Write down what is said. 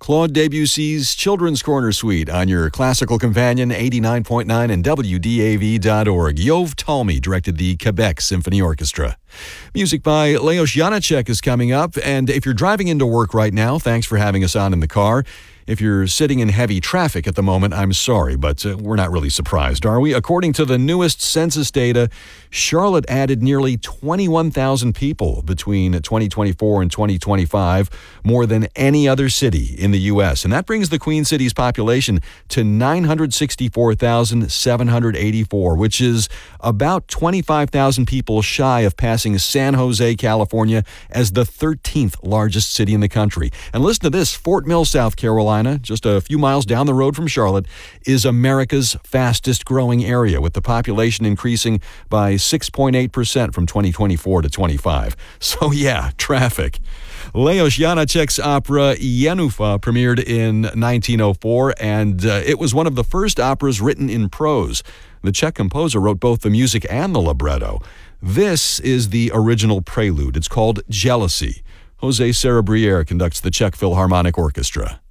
Claude Debussy's Children's Corner Suite on your classical companion 89.9 and WDAV.org. Yov Talmy directed the Quebec Symphony Orchestra. Music by Leos Janáček is coming up, and if you're driving into work right now, thanks for having us on in the car. If you're sitting in heavy traffic at the moment, I'm sorry, but we're not really surprised, are we? According to the newest census data, Charlotte added nearly 21,000 people between 2024 and 2025, more than any other city in the U.S., and that brings the Queen City's population to 964,784, which is about 25,000 people shy of passing San Jose, California, as the 13th largest city in the country. And listen to this, Fort Mill, South Carolina, just a few miles down the road from Charlotte, is America's fastest growing area, with the population increasing by 6.8% from 2024 to 25. So yeah, traffic. Leos Janáček's opera Jenůfa premiered in 1904, and it was one of the first operas written in prose. The Czech composer wrote both the music and the libretto. This is the original prelude. It's called Jealousy. Jose Sarabriere conducts the Czech Philharmonic Orchestra.